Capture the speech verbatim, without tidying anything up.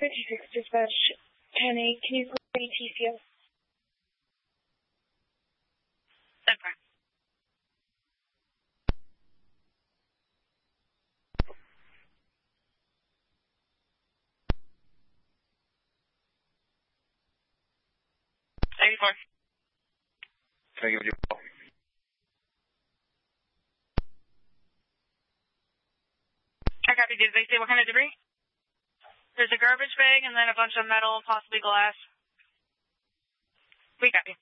fifty-six dispatch, ten eight, can you call me T C S? Okay. eighty-four. Can I give you a call? I copy. Did they say what kind of debris? There's a garbage bag and then a bunch of metal, possibly glass. We copy.